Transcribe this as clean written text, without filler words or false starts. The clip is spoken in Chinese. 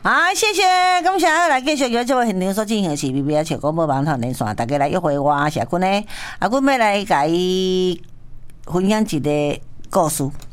好，谢谢，感谢来继续这位现场所进行的是 BBS 笑广播网络连线，大家来约会我是阿坤呢，阿坤要来甲伊分享一个故事。